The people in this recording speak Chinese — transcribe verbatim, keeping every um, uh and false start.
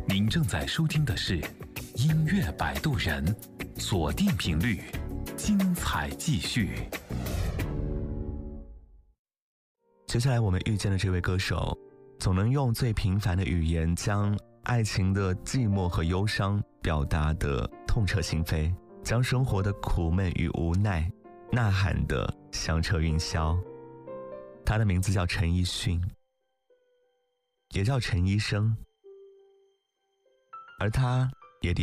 您正在收听的是音乐摆渡人，锁定频率，精彩继续。 接下来我们遇见的这位歌手，总能用最平凡的语言，将爱情的寂寞和忧伤表达得痛彻心扉，将生活的苦闷与无奈呐喊得响彻云霄。他的名字叫陈奕迅，也叫陈医生，而他